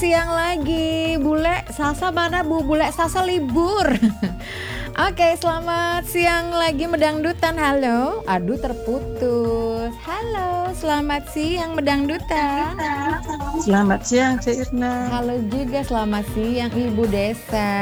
siang lagi. Bule Sasa mana Bu? Bule Sasa libur. Oke, selamat siang lagi Medangdutan. Halo. Aduh terputus. Halo, selamat siang Medangdutan. Selamat siang Cik Irna. Halo juga, selamat siang Ibu Desa.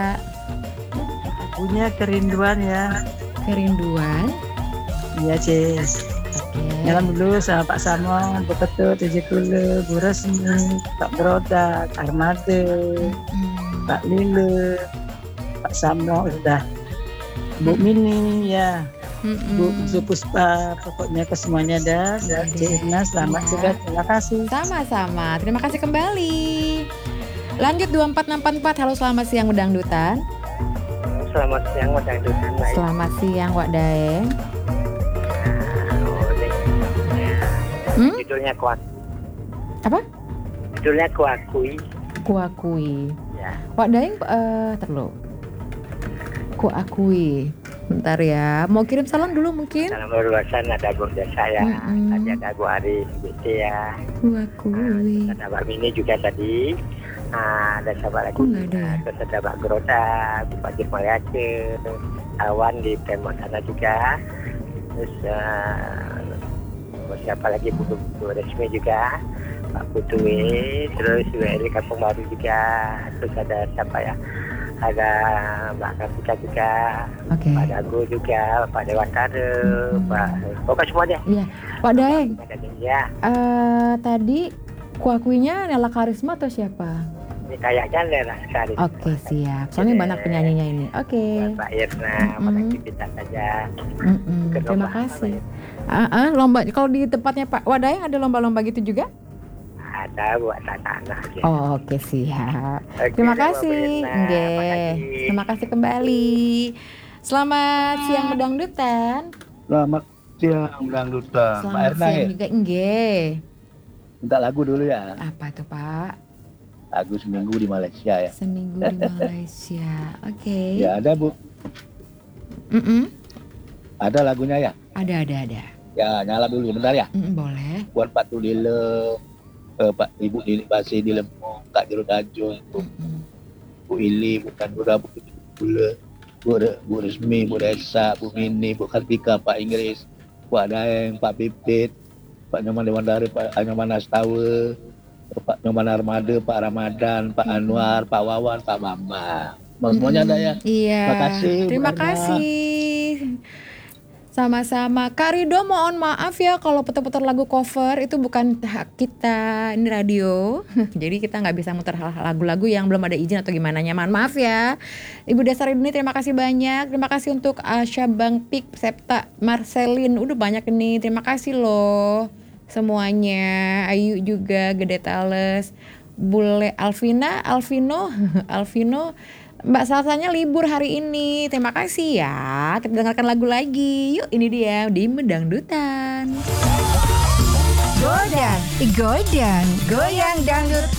Punya kerinduan ya. Kerinduan? Iya Cik. Oke. Nyalam dulu sama Pak Samo, Bu Ketut, Tujuh Kule, Bu Resmi, Pak Broda, Armade, Pak Lile, Pak Samo sudah, Bu Mini ya, Bu Puspa, pokoknya ke semuanya dah. Dan Cik Irna selamat juga, terima kasih. Sama-sama, terima kasih kembali. Lanjut 2464, halo selamat siang Medangdutan. Selamat siang Medangdutan. Selamat siang Wak Daeng. Judulnya kuat. Apa? Judulnya kuakui. Kuakui. Ya. Wak Daeng terlalu. Kuakui. Bentar ya. Mau kirim salam dulu mungkin? Salam berurusan ada Bunda saya, tadi ada Bu Ari, BT ya. Kuakui. Ada Mbak Mini juga tadi. Ada siapa lagi? Kok nggak ada ya? Terus ada Mbak Groda, Bu Fajir Mayace, Awan di Pemot sana juga. Terus siapa lagi Bu Resmi juga, Pak Putui, terus Bu Eri Kampung Baru juga. Terus ada siapa ya? Ada Mbak Kartika juga, Oke. Pak Dago juga, Pak Dewantara, Pak pokoknya semuanya. Iya, Wak Daeng. Ya, Tadi kuakuinya Nela Karisma atau siapa? ini kayaknya Lera sekali. Oke, siap. Soalnya banyak penyanyinya ini. Oke. Pak Irna, pada aktivitas saja. Terima kasih. Lomba kalau di tempatnya Pak Wak Daeng ada lomba-lomba gitu juga? Ada buat anak-anak. Ya. Oh, oke, siap. Oke, Terima Bu kasih. Irna, Nggih. makasih. Terima kasih kembali. Selamat siang Medangdutan. Selamat siang Medangdutan. Pak Selamat Erna siang ya? juga. Nggih. Minta lagu dulu ya. Apa tuh, Pak? Lagu Seminggu di Malaysia ya. Seminggu di Malaysia. Oke. Ya ada Bu. Ada lagunya ya? Ada. Ya nyala dulu bentar ya. Boleh. Buat Pak Tulile, Pak Ibu Lili Basi di Lembong, Kak Jero Tanjung, Bu Ili, Bu Kandura, Bu Kule, Bu Resmi, Bu Desa, Bu Mini, Bu Kartika, Pak Inggris, Pak Daeng, Pak Pipit, Pak Nyoman Dewandari, Pak Nyoman Astawa, Pak Nyoman Armada, Pak Ramadan, Pak Anwar, Pak Wawan, Pak Bambang. Semuanya ada ya. Iya. Terima kasih, Bu Terima Erna. kasih. Sama-sama. Kak Rido mohon maaf ya kalau putar-putar lagu cover itu bukan hak kita, ini radio. Jadi kita nggak bisa muter lagu-lagu yang belum ada izin atau gimana. Mohon maaf ya. Ibu Desa Riduni terima kasih banyak. Terima kasih untuk Asya Bang Pik, Septa, Marcelin. Udah banyak ini. Terima kasih loh semuanya. Ayu juga, Gede Tales, Bule Alvino. Mbak Salsanya libur hari ini. Terima kasih ya. Kita dengarkan lagu lagi. Yuk, ini dia di Medangdutan. Goyang Dangdut